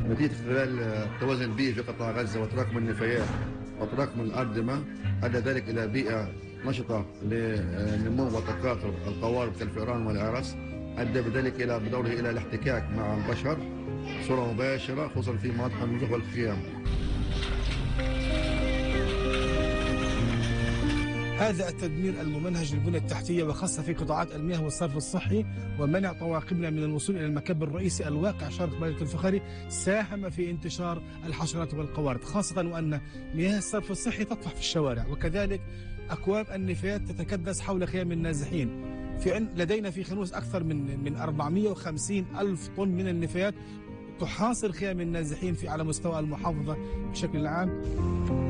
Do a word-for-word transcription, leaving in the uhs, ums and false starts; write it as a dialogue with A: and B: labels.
A: نتيجة اختلال التوازن البيئي في قطاع غزة وتراكم النفايات وتراكم الأردمة أدى ذلك إلى بيئة نشطة لنمو وتكاثر القوارض كالفئران والعرس، أدى بذلك إلى بدوره إلى الاحتكاك مع البشر بصورة مباشرة خصوصا في مناطق النزوح والخيام.
B: هذا التدمير الممنهج للبنى التحتية وخاصة في قطاعات المياه والصرف الصحي ومنع طواقمنا من الوصول إلى المكب الرئيسي الواقع شرق بلدة الفخاري ساهم في انتشار الحشرات والقوارض، خاصة وأن مياه الصرف الصحي تطفح في الشوارع، وكذلك أكواب النفايات تتكدس حول خيام النازحين. في لدينا في خنوس أكثر من من أربعمئة وخمسين ألف طن من النفايات تحاصر خيام النازحين في على مستوى المحافظة بشكل عام.